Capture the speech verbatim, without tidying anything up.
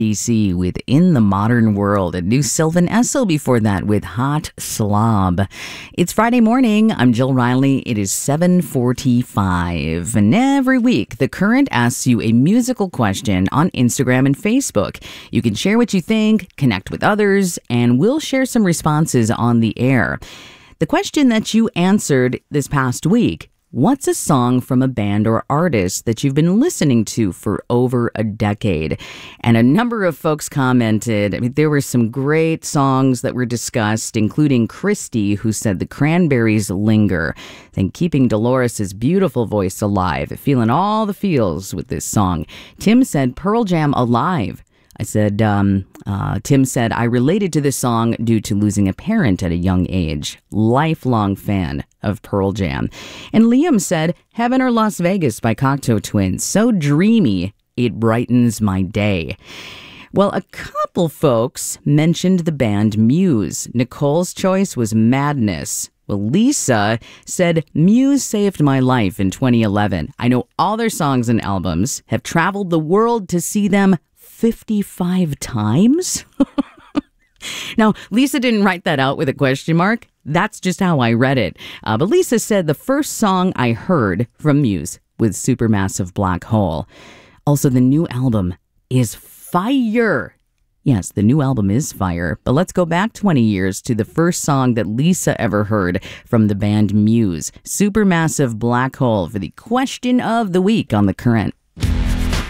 D C with In the Modern World, and new Sylvan Esso before that with Hot Slob. It's Friday morning. I'm Jill Riley. It is seven forty-five. And every week, The Current asks you a musical question on Instagram and Facebook. You can share what you think, connect with others, and we'll share some responses on the air. The question that you answered this past week: what's a song from a band or artist that you've been listening to for over a decade? And a number of folks commented. I mean, there were some great songs that were discussed, including Christy, who said the Cranberries' Linger, and keeping Dolores' beautiful voice alive, feeling all the feels with this song. Tim said Pearl Jam, Alive. I said, um, uh, Tim said, I related to this song due to losing a parent at a young age. Lifelong fan of Pearl Jam. And Liam said, Heaven or Las Vegas by Cocteau Twins. So dreamy, it brightens my day. Well, a couple folks mentioned the band Muse. Nicole's choice was Madness. Well, Lisa said, Muse saved my life in twenty eleven. I know all their songs and albums, have traveled the world to see them fifty-five times? Now, Lisa didn't write that out with a question mark. That's just how I read it. Uh, but Lisa said the first song I heard from Muse was Supermassive Black Hole. Also, the new album is fire. Yes, the new album is fire. But let's go back twenty years to the first song that Lisa ever heard from the band Muse. Supermassive Black Hole for the question of the week on The Current.